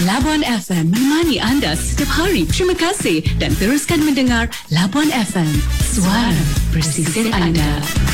Labuan FM menemani anda setiap hari. Terima kasih dan teruskan mendengar Labuan FM, suara pesisir anda.